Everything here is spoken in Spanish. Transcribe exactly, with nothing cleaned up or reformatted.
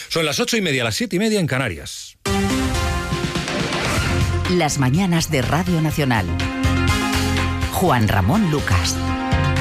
Son las ocho y media, las siete y media en Canarias. Las mañanas de Radio Nacional. Juan Ramón Lucas.